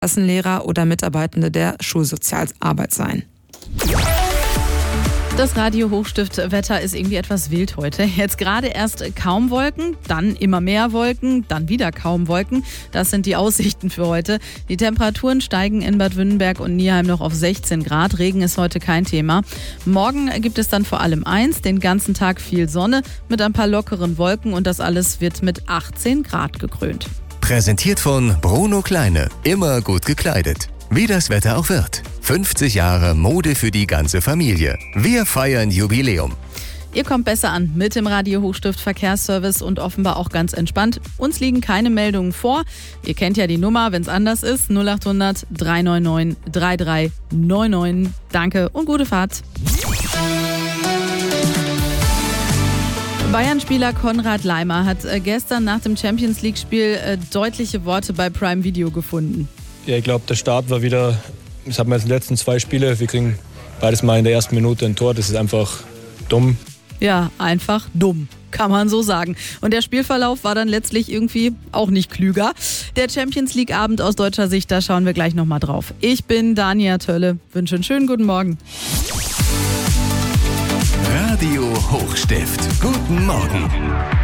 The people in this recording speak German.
Klassenlehrer oder Mitarbeitende der Schulsozialarbeit sein. Das Radio-Hochstift-Wetter ist irgendwie etwas wild heute. Jetzt gerade erst kaum Wolken, dann immer mehr Wolken, dann wieder kaum Wolken. Das sind die Aussichten für heute. Die Temperaturen steigen in Bad Wünnenberg und Nieheim noch auf 16 Grad. Regen ist heute kein Thema. Morgen gibt es dann vor allem den ganzen Tag viel Sonne mit ein paar lockeren Wolken und das alles wird mit 18 Grad gekrönt. Präsentiert von Bruno Kleine. Immer gut gekleidet. Wie das Wetter auch wird. 50 Jahre Mode für die ganze Familie. Wir feiern Jubiläum. Ihr kommt besser an mit dem Radio-Hochstift Verkehrsservice und offenbar auch ganz entspannt. Uns liegen keine Meldungen vor. Ihr kennt ja die Nummer, wenn es anders ist. 0800 399 3399. Danke und gute Fahrt. Bayern-Spieler Konrad Laimer hat gestern nach dem Champions-League-Spiel deutliche Worte bei Prime Video gefunden. Ja, ich glaube, der Start war wieder, das hatten wir jetzt in den letzten 2 Spiele, wir kriegen beides mal in der ersten Minute ein Tor, das ist einfach dumm. Ja, einfach dumm, kann man so sagen. Und der Spielverlauf war dann letztlich irgendwie auch nicht klüger. Der Champions-League-Abend aus deutscher Sicht, da schauen wir gleich nochmal drauf. Ich bin Dania Tölle, wünsche einen schönen guten Morgen. Radio Hochstift. Guten Morgen.